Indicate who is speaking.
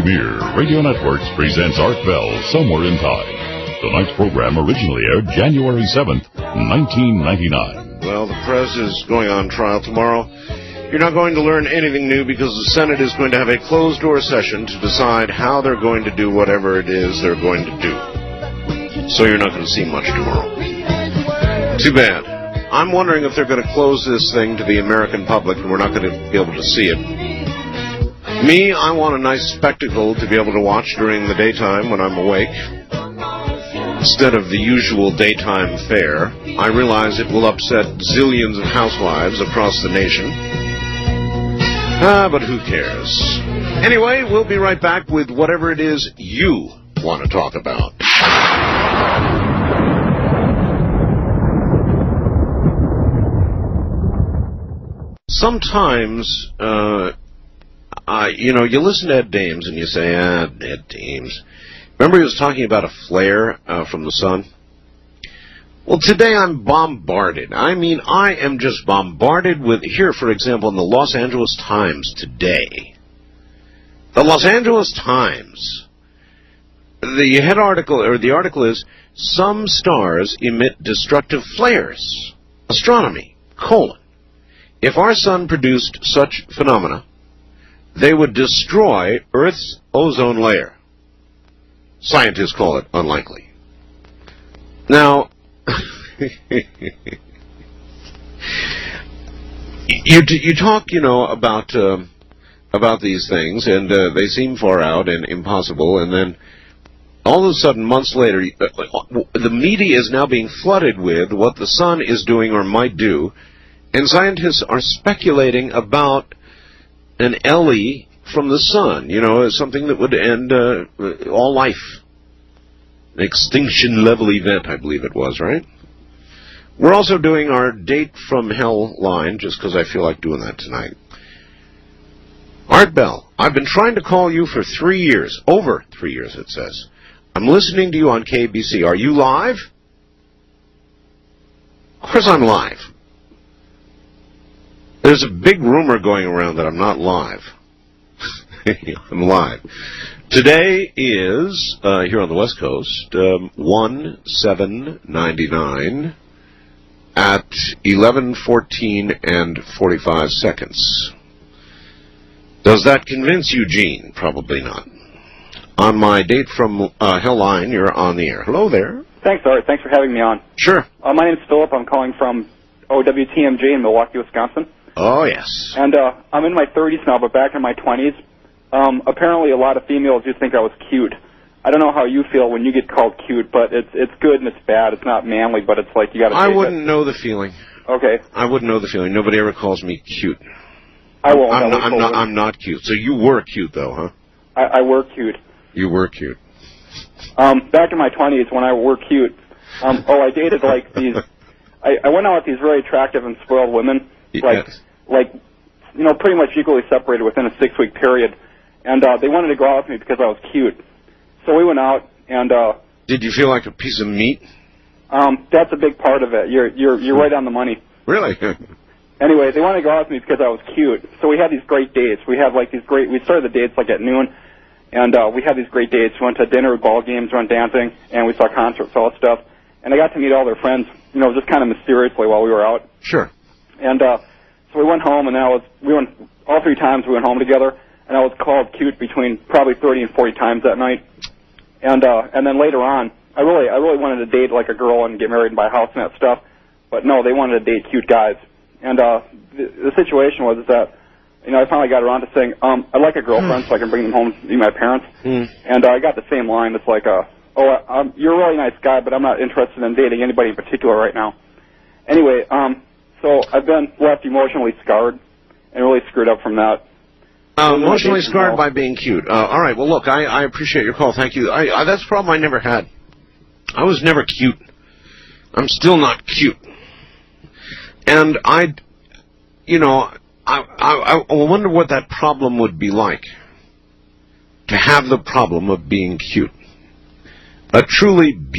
Speaker 1: Premier Radio Networks presents Art Bell, Somewhere in Time. Tonight's program originally aired January 7th, 1999.
Speaker 2: Well, the press is going on trial tomorrow. You're not going to learn anything new because the Senate is going to have a closed-door session to decide how they're going to do whatever it is they're going to do. So you're not going to see much tomorrow. Too bad. I'm wondering if they're going to close this thing to the American public and we're not going to be able to see it. Me, I want a nice spectacle to be able to watch during the daytime when I'm awake. Instead of the usual daytime fare, I realize it will upset zillions of housewives across the nation. But who cares? Anyway, we'll be right back with whatever it is you want to talk about. Sometimes, you listen to Ed Dames and you say, Ed Dames. Remember he was talking about a flare from the sun? Well, today I'm bombarded. I am just bombarded with, here, for example, in the Los Angeles Times today. The Los Angeles Times. The head article, or the article is, some stars emit destructive flares. Astronomy, : if our sun produced such phenomena, they would destroy Earth's ozone layer. Scientists call it unlikely. Now, you talk, about these things, and they seem far out and impossible, and then all of a sudden, months later, the media is now being flooded with what the sun is doing or might do, and scientists are speculating about an LE from the sun, something that would end all life. An extinction-level event, I believe it was, right? We're also doing our Date from Hell line, just because I feel like doing that tonight. Art Bell, I've been trying to call you for 3 years. Over 3 years, it says. I'm listening to you on KBC. Are you live? Of course I'm live. There's a big rumor going around that I'm not live. I'm live. Today is, here on the West Coast, 1/7/99 at 11:14 and 45 seconds. Does that convince you, Gene? Probably not. On my Date from Hell line, you're on the air. Hello there.
Speaker 3: Thanks, Art. Thanks for having me on.
Speaker 2: Sure.
Speaker 3: My name's Philip. I'm calling from OWTMJ in Milwaukee, Wisconsin.
Speaker 2: Oh, yes.
Speaker 3: And I'm in my 30s now, but back in my 20s, apparently a lot of females used to think I was cute. I don't know how you feel when you get called cute, but it's good and it's bad. It's not manly, but it's like you got to.
Speaker 2: I wouldn't know the feeling.
Speaker 3: Okay.
Speaker 2: I wouldn't know the feeling. Nobody ever calls me cute.
Speaker 3: I won't.
Speaker 2: I'm not cute. So you were cute, though, huh?
Speaker 3: I were cute.
Speaker 2: You were cute.
Speaker 3: Back in my 20s, when I were cute, I dated like these. I went out with these very attractive and spoiled women, pretty much equally separated within a 6-week period, and they wanted to go out with me because I was cute. So we went out, and
Speaker 2: did you feel like a piece of meat?
Speaker 3: That's a big part of it. You're right on the money.
Speaker 2: Really?
Speaker 3: Anyway, they wanted to go out with me because I was cute. So we had these great dates. We started the dates like at noon, and we had these great dates. We went to dinner, ball games, went dancing, and we saw concerts, all that stuff. And I got to meet all their friends, just kind of mysteriously while we were out.
Speaker 2: Sure. And
Speaker 3: so we went home, and we went all 3 times. We went home together, and I was called cute between probably 30 and 40 times that night. And then later on, I really wanted to date like a girl and get married and buy a house and that stuff. But no, they wanted to date cute guys. And the situation was that, I finally got around to saying, I'd like a girlfriend so I can bring them home to meet my parents. And I got the same line. It's like, you're a really nice guy, but I'm not interested in dating anybody in particular right now. Anyway, so I've been left emotionally scarred and really screwed up from that.
Speaker 2: Emotionally scarred by being cute. All right, well, look, I appreciate your call. Thank you. That's a problem I never had. I was never cute. I'm still not cute. And I wonder what that problem would be like, to have the problem of being cute. A truly